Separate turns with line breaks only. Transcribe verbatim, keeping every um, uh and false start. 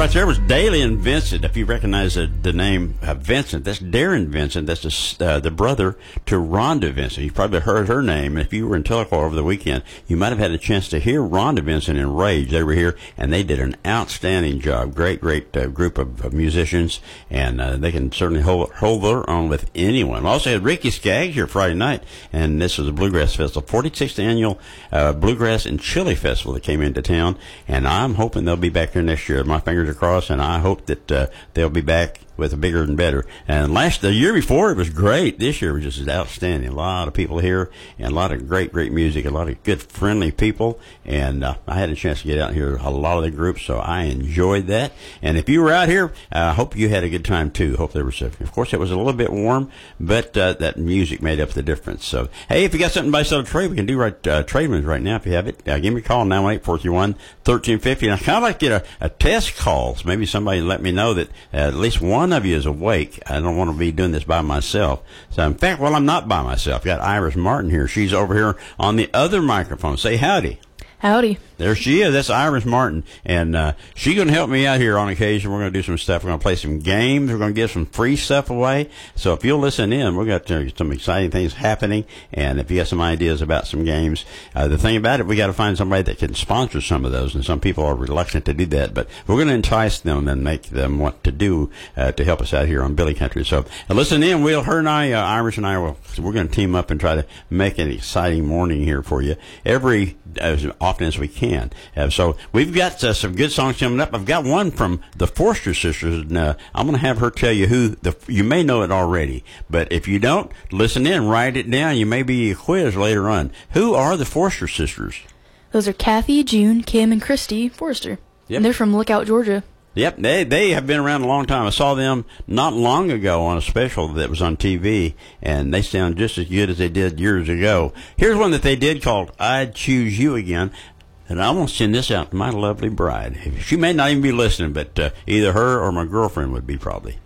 right there was Daly and Vincent. If you recognize the, the name uh, Vincent, that's Darren Vincent. That's the, uh, the brother to Rhonda Vincent. You've probably heard her name. If you were in Tellecor over the weekend, you might have had a chance to hear Rhonda Vincent in Rage. They were here, and they did an outstanding job. Great, great uh, group of, of musicians, and uh, they can certainly hold, hold their own with anyone. We also had Ricky Skaggs here Friday night, and this is the Bluegrass Festival, forty-sixth Annual uh, Bluegrass and Chili Festival that came into town, and I'm hoping they'll be back here next year. My fingers are crossed, and I hope that uh, they'll be back with a bigger and better. And last the year before it was great. This year was just outstanding. A lot of people here and a lot of great, great music. A lot of good, friendly people. And uh, I had a chance to get out and hear a lot of the groups, so I enjoyed that. And if you were out here, I uh, hope you had a good time too. Hope there was, a, of course, it was a little bit warm, but uh, that music made up the difference. So hey, if you got something to buy, sell, or trade, we can do right uh, trade ones right now if you have it. Uh, give me a call nine one eight, four three one, one three five zero. And I kind of like to get a, a test call. So maybe somebody let me know that uh, at least one of you is awake. I don't want to be doing this by myself. So in fact, well, I'm not by myself. I've got Iris Martin here. She's over here on the other microphone. Say howdy.
Howdy.
There she is. That's Iris Martin. And uh, she's going to help me out here on occasion. We're going to do some stuff. We're going to play some games. We're going to give some free stuff away. So if you'll listen in, we've got uh, some exciting things happening. And if you got some ideas about some games, uh, the thing about it, we got to find somebody that can sponsor some of those. And some people are reluctant to do that. But we're going to entice them and make them want to do uh, to help us out here on Billy Country. So uh, listen in. We'll, her and I, uh, Iris and I, will, we're going to team up and try to make an exciting morning here for you every as often as we can. Uh, so we've got uh, some good songs coming up. I've got one from the Forster Sisters, and uh, I'm going to have her tell you who the. You may know it already, but if you don't, listen in, write it down. You may be a quiz later on. Who are the Forster Sisters?
Those are Kathy, June, Kim, and Christy Forster.
Yep.
And they're from Lookout, Georgia.
Yep, they they have been around a long time. I saw them not long ago on a special that was on T V, and they sound just as good as they did years ago. Here's one that they did called I'd Choose You Again, and I want to send this out to my lovely bride. She may not even be listening, but uh, either her or my girlfriend would be probably.